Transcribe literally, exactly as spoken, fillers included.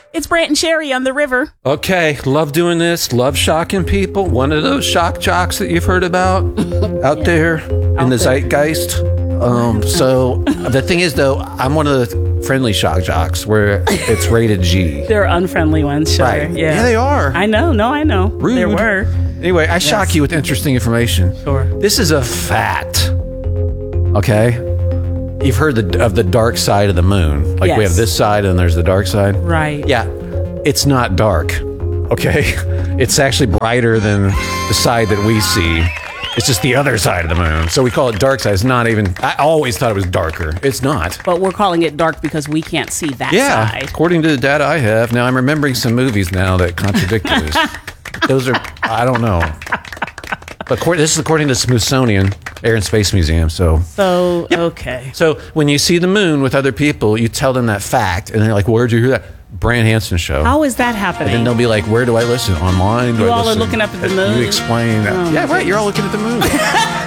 It's Brant and Sherry on the river. Okay, love doing this. Love shocking people. One of those shock jocks that you've heard about out yeah. there out in the there. zeitgeist. Um, so the thing is, though, I'm one of the friendly shock jocks where it's rated G. They're unfriendly ones, sure. Right. Yeah. yeah, they are. I know. No, I know. Rude. There were. Anyway, I yes. shock you with interesting information. Sure. This is a fact. Okay? You've heard the, of the dark side of the moon. Like yes. we have this side and there's the dark side. Right. Yeah. It's not dark. Okay? It's actually brighter than the side that we see. It's just the other side of the moon. So we call it dark side. It's not even... I always thought it was darker. It's not. But we're calling it dark because we can't see that yeah, side. According to the data I have. Now, I'm remembering some movies now that contradict this. Those are... I don't know. But this is according to the Smithsonian Air and Space Museum. So, so yep. okay. So when you see the moon with other people, you tell them that fact. And they're like, where'd you hear that? Brant Hansen show. How is that happening? And then they'll be like, where do I listen? Online? Do you I all listen? are looking up at the moon? You explain that. Oh, yeah, right. You're all looking at the moon.